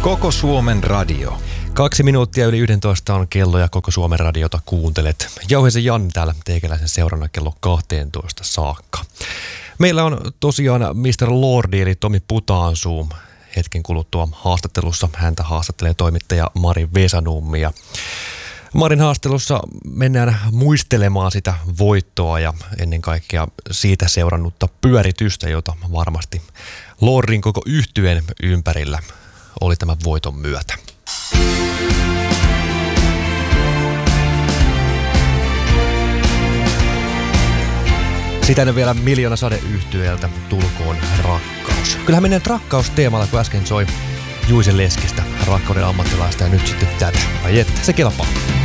Koko Suomen radio. 2 minuuttia yli 11 on kello ja Koko Suomen radiota kuuntelet. Jauheisen Jan täällä teikäläisen seurana kello 12 saakka. Meillä on tosiaan Mr. Lordi eli Tomi Putaansuu hetken kuluttua haastattelussa. Häntä haastattelee toimittaja Mari Vesanummi. Ja Marin haastattelussa mennään muistelemaan sitä voittoa ja ennen kaikkea siitä seurannutta pyöritystä, jota varmasti Lordin koko yhtyeen ympärillä oli tämän voiton myötä. Sitä ennen vielä Miljoona sadeyhtyeeltä Tulkoon rakkaus. Kyllähän mennään rakkausteemalla, kun äsken soi Juisen Leskistä, rakkauden ammattilaista, ja nyt sitten tätä. Ai että, se kelpaa.